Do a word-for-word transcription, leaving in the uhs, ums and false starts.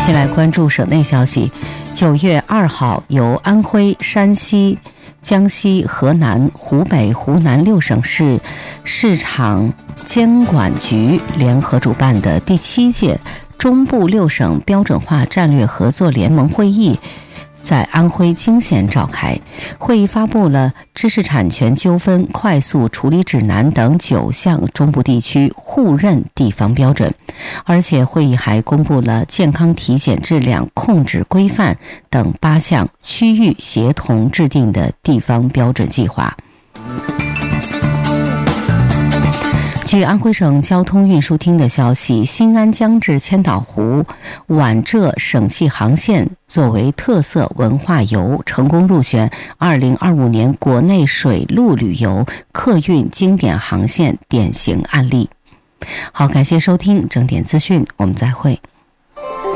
先来关注省内消息。九月二号，由安徽、山西、江西、河南、湖北、湖南六省市市场监管局联合主办的第七届中部六省标准化战略合作联盟会议在安徽泾县召开。会议发布了知识产权纠纷快速处理指南等九项中部地区互认地方标准，而且会议还公布了健康体检质量控制规范等八项区域协同制定的地方标准计划。据安徽省交通运输厅的消息，新安江至千岛湖皖浙省际航线作为特色文化游成功入选二零二五年国内水陆旅游客运经典航线典型案例。好，感谢收听整点资讯，我们再会。